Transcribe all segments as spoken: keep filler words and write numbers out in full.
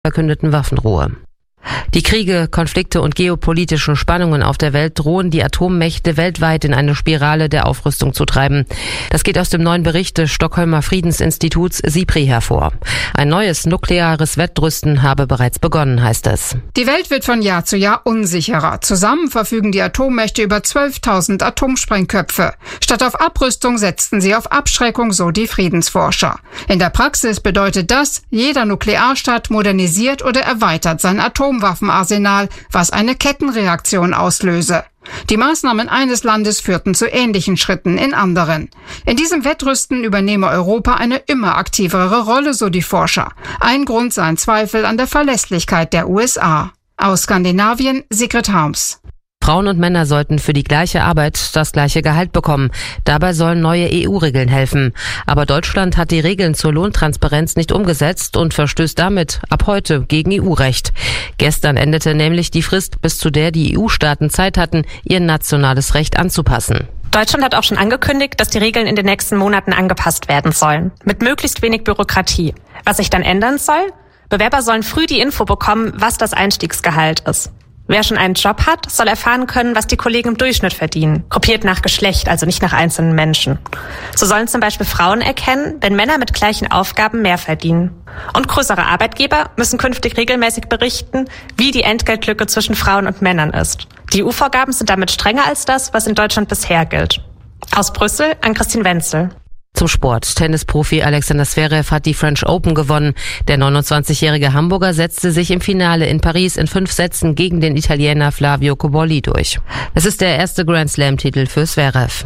verkündeten Waffenruhe. Die Kriege, Konflikte und geopolitischen Spannungen auf der Welt drohen die Atommächte weltweit in eine Spirale der Aufrüstung zu treiben. Das geht aus dem neuen Bericht des Stockholmer Friedensinstituts SIPRI hervor. Ein neues nukleares Wettrüsten habe bereits begonnen, heißt es. Die Welt wird von Jahr zu Jahr unsicherer. Zusammen verfügen die Atommächte über zwölftausend Atomsprengköpfe. Statt auf Abrüstung setzten sie auf Abschreckung, so die Friedensforscher. In der Praxis bedeutet das, jeder Nuklearstaat modernisiert oder erweitert sein Atom Atomwaffenarsenal, was eine Kettenreaktion auslöse. Die Maßnahmen eines Landes führten zu ähnlichen Schritten in anderen. In diesem Wettrüsten übernehme Europa eine immer aktivere Rolle, so die Forscher. Ein Grund seien Zweifel an der Verlässlichkeit der U S A. Aus Skandinavien, Sigrid Harms. Frauen und Männer sollten für die gleiche Arbeit das gleiche Gehalt bekommen. Dabei sollen neue E U-Regeln helfen. Aber Deutschland hat die Regeln zur Lohntransparenz nicht umgesetzt und verstößt damit ab heute gegen E U-Recht. Gestern endete nämlich die Frist, bis zu der die E U-Staaten Zeit hatten, ihr nationales Recht anzupassen. Deutschland hat auch schon angekündigt, dass die Regeln in den nächsten Monaten angepasst werden sollen. Mit möglichst wenig Bürokratie. Was sich dann ändern soll? Bewerber sollen früh die Info bekommen, was das Einstiegsgehalt ist. Wer schon einen Job hat, soll erfahren können, was die Kollegen im Durchschnitt verdienen. Gruppiert nach Geschlecht, also nicht nach einzelnen Menschen. So sollen zum Beispiel Frauen erkennen, wenn Männer mit gleichen Aufgaben mehr verdienen. Und größere Arbeitgeber müssen künftig regelmäßig berichten, wie die Entgeltlücke zwischen Frauen und Männern ist. Die E U-Vorgaben sind damit strenger als das, was in Deutschland bisher gilt. Aus Brüssel an Christine Wenzel. Zum Sport. Tennisprofi Alexander Zverev hat die French Open gewonnen. Der neunundzwanzigjährige Hamburger setzte sich im Finale in Paris in fünf Sätzen gegen den Italiener Flavio Cobolli durch. Es ist der erste Grand Slam-Titel für Zverev.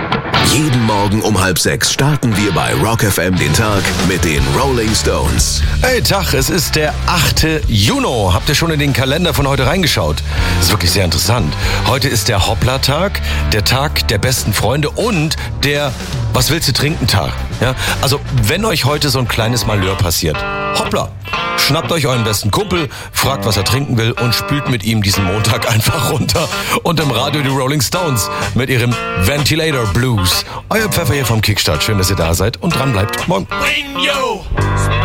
Jeden Morgen um halb sechs starten wir bei Rock F M den Tag mit den Rolling Stones. Hey Tag, es ist der achte Juni. Habt ihr schon in den Kalender von heute reingeschaut? Das ist wirklich sehr interessant. Heute ist der Hoppla-Tag, der Tag der besten Freunde und der Was willst du trinken Tag. Ja? Also wenn euch heute so ein kleines Malheur passiert, hoppla, schnappt euch euren besten Kumpel, fragt, was er trinken will und spült mit ihm diesen Montag einfach runter. Und im Radio die Rolling Stones mit ihrem Ventilator Blues. Euer Pfeffer hier vom Kickstart. Schön, dass ihr da seid und dran bleibt. Morgen.